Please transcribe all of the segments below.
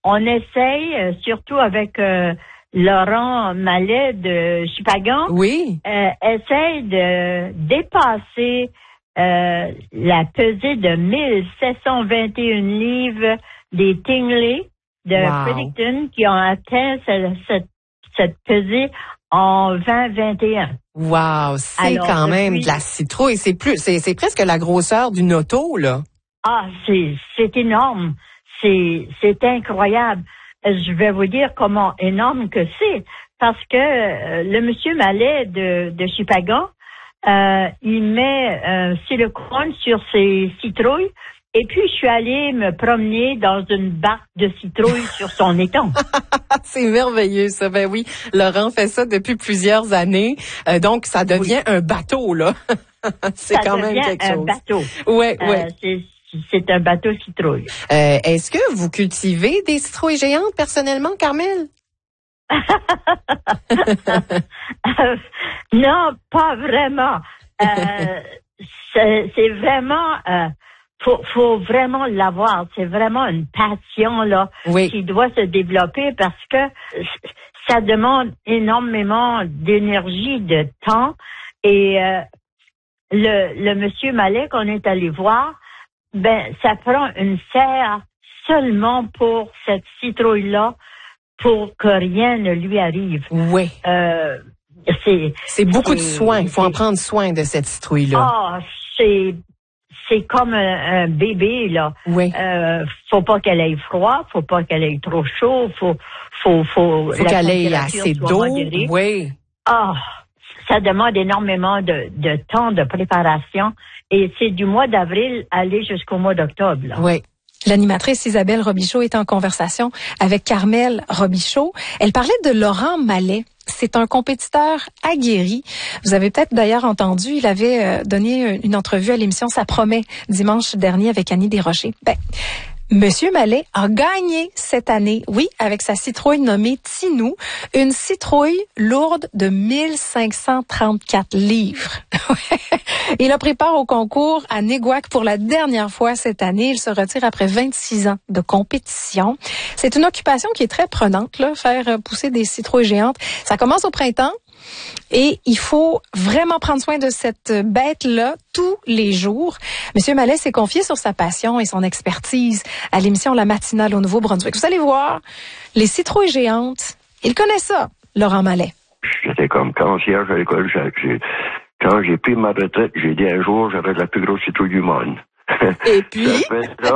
on essaye, surtout avec Laurent Mallet de Chupagan, essaye de dépasser la pesée de 1721 livres des Tingley de Fredericton qui ont atteint cette pesée en 2021. Wow, c'est quand même de la citrouille. C'est presque la grosseur d'une auto, là. Ah, c'est énorme. C'est incroyable. Je vais vous dire comment énorme que c'est. Parce que le monsieur Mallet de Chupagan, il met silicone sur ses citrouilles. Et puis, je suis allée me promener dans une barque de citrouilles sur son étang. C'est merveilleux, ça. Ben oui, Laurent fait ça depuis plusieurs années. Donc, ça devient un bateau, là. C'est quand même quelque chose. Ça devient un bateau. Oui. C'est un bateau citrouille. Est-ce que vous cultivez des citrouilles géantes, personnellement, Carmel? Non, pas vraiment. C'est vraiment... Faut vraiment l'avoir. C'est vraiment une passion là qui doit se développer parce que ça demande énormément d'énergie, de temps. Et le monsieur Mallet qu'on est allé voir, ça prend une serre seulement pour cette citrouille-là pour que rien ne lui arrive. Oui. C'est beaucoup de soin. Il faut en prendre soin de cette citrouille-là. Ah, c'est comme un bébé, là. Oui. Faut pas qu'elle ait froid, faut pas qu'elle ait trop chaud, faut qu'elle ait assez d'eau. Oui. Ah, ça demande énormément de temps de préparation et c'est du mois d'avril aller jusqu'au mois d'octobre, là. Oui. L'animatrice Isabelle Robichaud est en conversation avec Carmel Robichaud. Elle parlait de Laurent Mallet. C'est un compétiteur aguerri. Vous avez peut-être d'ailleurs entendu, il avait donné une entrevue à l'émission Ça promet dimanche dernier avec Annie Desrochers. Monsieur Mallet a gagné cette année, oui, avec sa citrouille nommée Tinou, une citrouille lourde de 1534 livres. Il a pris part au concours à Néguac pour la dernière fois cette année. Il se retire après 26 ans de compétition. C'est une occupation qui est très prenante, là, faire pousser des citrouilles géantes. Ça commence au printemps. Et il faut vraiment prendre soin de cette bête-là tous les jours. Monsieur Mallet s'est confié sur sa passion et son expertise à l'émission La Matinale au Nouveau-Brunswick. Vous allez voir, les citrouilles géantes, il connaît ça, Laurent Mallet. J'étais comme concierge à l'école. Quand j'ai pris ma retraite, j'ai dit un jour, j'avais la plus grosse citrouille du monde. Et puis?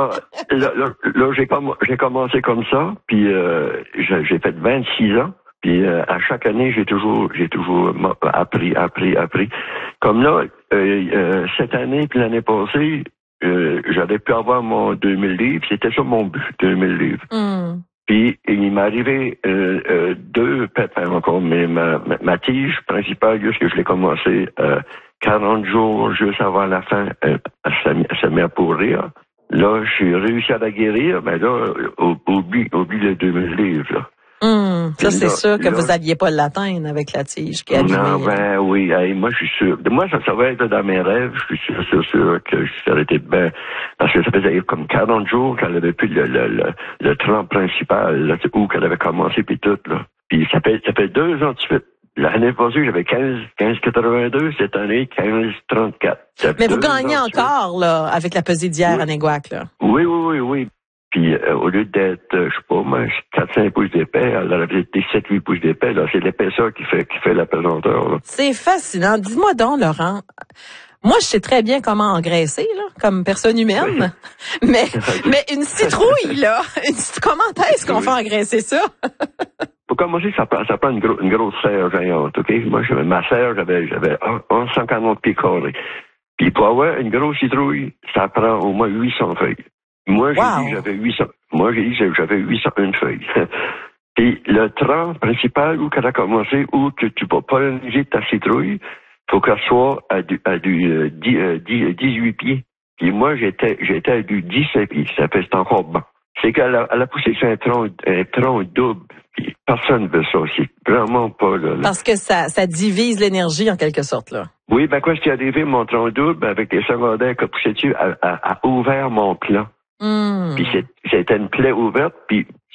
Là, j'ai commencé comme ça, puis j'ai fait 26 ans. Puis à chaque année, j'ai toujours appris. Comme là, cette année puis l'année passée, j'avais pu avoir mon 2000 livres. C'était ça mon but, 2000 livres. Mm. Puis il m'est arrivé deux pépins encore, mais ma tige principale, juste que je l'ai commencé 40 jours juste avant la fin, elle s'est mise à pourrir. Là, j'ai réussi à la guérir, mais là, oublie les 2000 livres, là. Ça, c'est sûr que vous n'alliez pas l'atteindre avec la tige qui a abîmé. Non, oui. Hey, moi, je suis sûr. Moi, ça va être dans mes rêves. Je suis sûr que ça aurait été bien. Parce que ça faisait comme 40 jours qu'elle avait plus le tronc principal, là, où qu'elle avait commencé, puis tout, là. Puis ça fait 2 ans de suite. L'année passée, j'avais 15,82. Cette année, 15,34. Mais vous gagnez encore, là, avec la pesée d'hier à Néguac, là. Oui. Puis au lieu d'être, je sais pas, moi, 4-5 pouces d'épais, elle avait été 7-8 pouces d'épais, là. C'est l'épaisseur qui fait la pesanteur, là. C'est fascinant. Dis-moi donc, Laurent. Moi, je sais très bien comment engraisser, là, comme personne humaine. Oui. Mais une citrouille, là, comment est-ce qu'on fait engraisser ça? Pour commencer, ça prend une grosse serre géante, OK? Moi, ma serre, j'avais 150 pieds carrés. Puis pour avoir une grosse citrouille, ça prend au moins 800 feuilles. Moi, j'ai dit que j'avais 801 feuilles. Puis le tronc principal où qu'elle a commencé, où que tu vas polliniser ta citrouille, faut qu'elle soit à du 18 pieds. Puis moi, j'étais à du 17 pieds. Ça fait, c'est encore bon. C'est qu'elle a poussé sur un tronc double. Puis personne ne veut ça. C'est vraiment pas, là. Parce que ça divise l'énergie, en quelque sorte, là. Oui, quoi, ce qui est arrivé, mon tronc double, avec les secondaires qui a poussé dessus, a ouvert mon plan. Puis c'était une plaie ouverte, puis